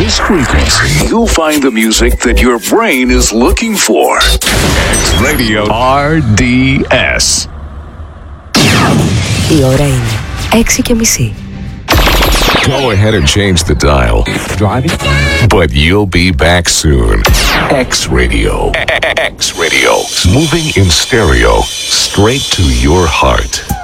this frequency, you'll find the music that your brain is looking for. X Radio RDS. Η ώρα είναι 6:30. Go ahead and change the dial. Driving? But you'll be back soon. X Radio. X Radio. Moving in stereo straight to your heart.